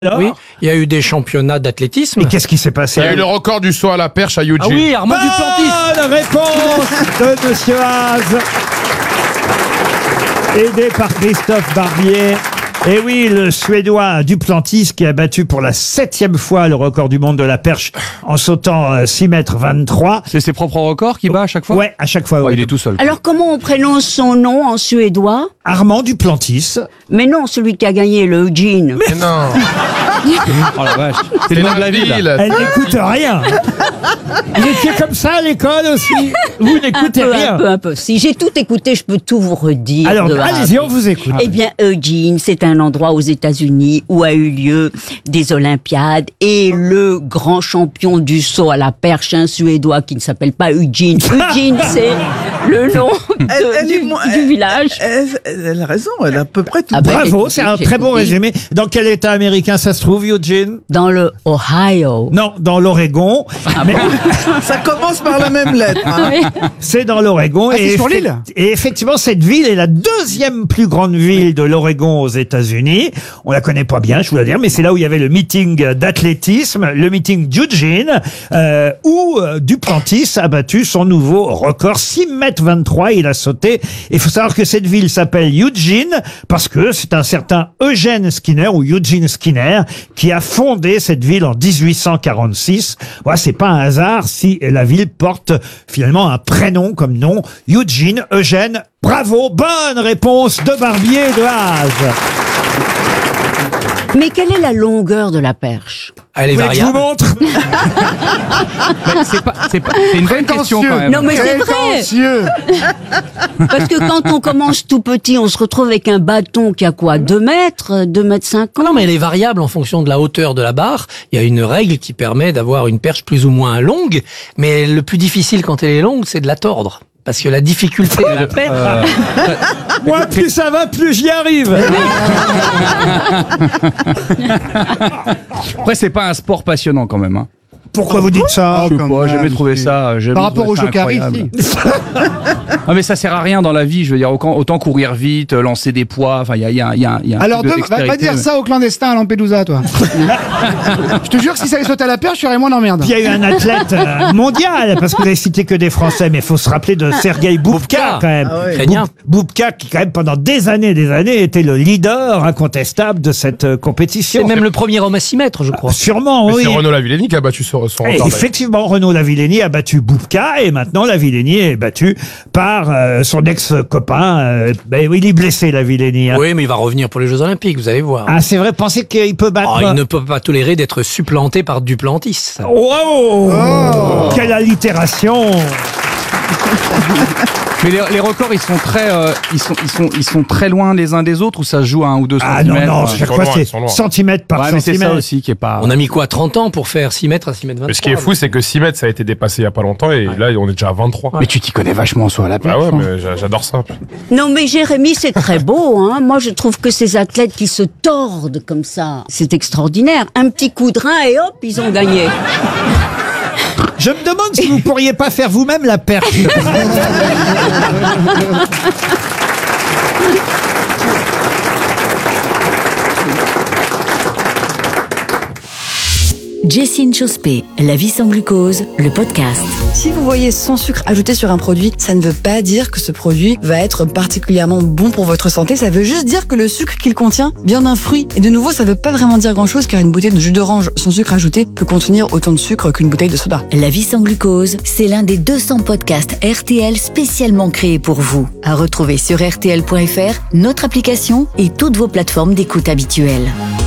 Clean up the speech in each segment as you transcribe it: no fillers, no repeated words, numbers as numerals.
Oui, il y a eu des championnats d'athlétisme. Et qu'est-ce qui s'est passé? Il y a eu le record du saut à la perche à Eugene. Ah oui, Armand Duplantis. Bonne réponse de Monsieur Haas. Aidé par Christophe Barbier. Et oui, le Suédois Duplantis qui a battu pour la 7e fois le record du monde de la perche en sautant 6 mètres 23. C'est ses propres records qu'il bat à chaque fois? Ouais, à chaque fois. Ouais, Ouais. il est tout seul. Alors comment on prononce son nom en suédois? Armand Duplantis. Mais non, celui qui a gagné le Eugene. Mais non, Oh la vache. C'est le nom de la ville. là. Elle n'écoute rien. Vous étiez comme ça à l'école aussi? Vous n'écoutez rien. Un peu. Si j'ai tout écouté, je peux tout vous redire. Alors, de A à allez-y, Z. on vous écoute. Eh bien, Eugene, c'est un endroit aux États-Unis où a eu lieu des Olympiades et le grand champion du saut à la perche, un Suédois qui ne s'appelle pas Eugene. Eugene, c'est le nom du village. Elle a raison, elle a à peu près tout. Ah ben, Bravo, c'est un j'ai très bon compris. résumé. Dans quel état américain ça se trouve, Eugene? Dans le Ohio. Non, dans l'Oregon. Mais Ça commence par la même lettre. Hein. c'est dans l'Oregon. c'est sur l'île. Et effectivement, cette ville est la 2e plus grande ville de l'Oregon aux États-Unis. On la connaît pas bien, je vous le dire, mais c'est là où il y avait le meeting d'athlétisme, le meeting d'Eugene, où Duplantis a battu son nouveau record, 6 mètres 23. Il a sauté. Il faut savoir que cette ville s'appelle Eugene parce que c'est un certain Eugene Skinner ou Eugene Skinner qui a fondé cette ville en 1846. Voilà, c'est pas un hasard si la ville porte finalement un prénom comme nom, Eugene, Eugène. Bravo, bonne réponse de Barbier et de Haas. Mais quelle est la longueur de la perche? Elle est Vous voulez que je vous variable. montre? C'est une bonne question quand même. Non mais c'est vrai. Parce que quand on commence tout petit, on se retrouve avec un bâton qui a quoi? 2 mètres? 2 mètres 50? Non, mais elle est variable en fonction de la hauteur de la barre. Il y a une règle qui permet d'avoir une perche plus ou moins longue, mais le plus difficile quand elle est longue, c'est de la tordre. Parce que la difficulté de la perche, Moi, plus ça va, plus j'y arrive. Après, c'est pas un sport passionnant quand même. Hein. Pourquoi vous dites ça? Je sais pas, j'ai jamais trouvé ça. Par rapport au Jokari, si. Ah mais ça sert à rien dans la vie. Je veux dire, autant courir vite, lancer des poids. Enfin, il y a un Alors, truc de va pas dextérité, dire mais- ça aux clandestins à Lampedusa, toi. Je te jure que si ça allait sauter à la perche, il y aurait moins d'emmerde. Il y a eu un athlète mondial, parce que vous n'avez cité que des Français, mais il faut se rappeler de Sergueï Boubka, quand même. Ukrainien. Boubka, qui quand même pendant des années, était le leader incontestable de cette compétition. c'est même le premier homme à 6 mètres, je crois. Sûrement, mais oui. c'est Renaud Lavillenie qui a battu son record. Et d'ailleurs. effectivement, Renaud Lavillenie a battu Boubka et maintenant Lavillenie est battu par son ex-copain. Il est blessé, Lavillenie. Hein. Oui, mais il va revenir pour les Jeux Olympiques, vous allez voir. Ah, c'est vrai, pensez qu'il peut battre. Oh, il ne peut pas tolérer d'être supplanté par Duplantis. Wow Quelle allitération! Mais les records, ils sont très, ils sont très loin les uns des autres ou ça se joue à 1 ou 2 Ah non, centimètres. non, Ils chaque sont fois loin, c'est ils sont loin. centimètre par Ouais, mais c'est centimètre. ça aussi qui est pas. On a mis quoi, 30 ans pour faire 6 mètres à 6 mètres 23? Mais ce qui est fou, c'est que 6 mètres, ça a été dépassé il y a pas longtemps et là, on est déjà à 23. Mais tu t'y connais vachement soit à la perche. Bah ouais, hein. mais j'adore ça. Non mais Jérémy, c'est très beau. Hein. Moi, je trouve que ces athlètes qui se tordent comme ça, c'est extraordinaire. Un petit coup de rein et hop, ils ont gagné. Je me demande si vous pourriez pas faire vous-même la perche. Jessine Chospé, La vie sans glucose, le podcast. Si vous voyez sans sucre ajouté sur un produit, ça ne veut pas dire que ce produit va être particulièrement bon pour votre santé. Ça veut juste dire que le sucre qu'il contient vient d'un fruit. Et de nouveau, ça veut pas vraiment dire grand-chose car une bouteille de jus d'orange sans sucre ajouté peut contenir autant de sucre qu'une bouteille de soda. La vie sans glucose, c'est l'un des 200 podcasts RTL spécialement créés pour vous. À retrouver sur RTL.fr, notre application et toutes vos plateformes d'écoute habituelles.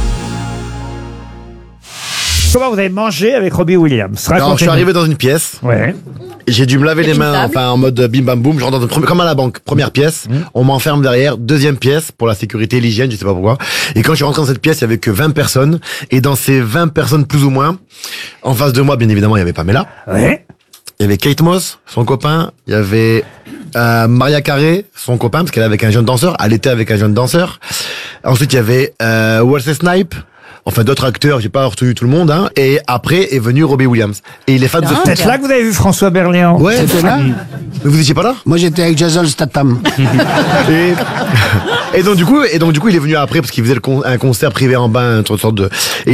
Comment vous avez mangé avec Robbie Williams? Alors, je suis Racontez-nous. arrivé dans une pièce, Ouais. j'ai dû me laver Il y a les une mains, table. enfin en mode bim bam boum, je rentre dans une première, comme à la banque, première pièce, on m'enferme derrière, deuxième pièce, pour la sécurité, l'hygiène, je sais pas pourquoi. Et quand je suis rentré dans cette pièce, il y avait que 20 personnes, et dans ces 20 personnes plus ou moins, en face de moi, bien évidemment, il y avait Pamela, Ouais. il y avait Kate Moss, son copain, il y avait Maria Carré, son copain, parce qu'elle est avec un jeune danseur, elle était avec un jeune danseur. Ensuite, il y avait Wesley Snipes, enfin d'autres acteurs, j'ai pas retenu tout le monde, hein. Et après est venu Robbie Williams. Et il est fan de C'est peut-être là que vous avez vu François Berléand. Ouais. C'était là? Mais vous étiez pas là? Moi, j'étais avec Jason Statham. Et donc du coup, il est venu après parce qu'il faisait un concert privé en bain, une sorte de. Et